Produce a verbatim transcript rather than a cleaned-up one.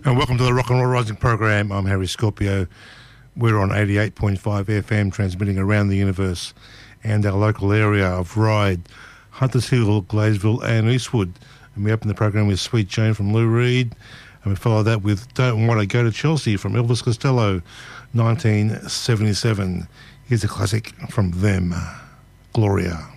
And welcome to the Rock and Roll Rising program. I'm Harry Scorpio. We're on eighty-eight point five F M, transmitting around the universe and our local area of Ryde, Hunters Hill, Gladesville and Eastwood. And we open the program with Sweet Jane from Lou Reed. And we follow that with Don't Want to Go to Chelsea from Elvis Costello, nineteen seventy-seven. Here's a classic from them, Gloria.